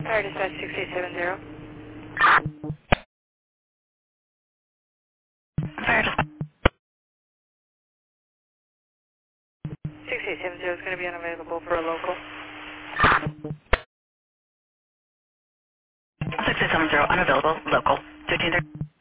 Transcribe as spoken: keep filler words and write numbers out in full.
Fire dispatch six eight seven zero. Fire dispatch. six eight seven zero is going to be unavailable for a local. six eight seven zero, unavailable, local. thirteen thirty.